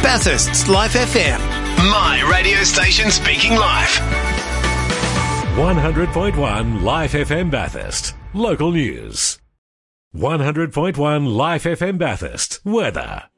Bathurst's Life FM. My radio station speaking live. 100.1 Life FM Bathurst. Local news. 100.1 Life FM Bathurst. Weather.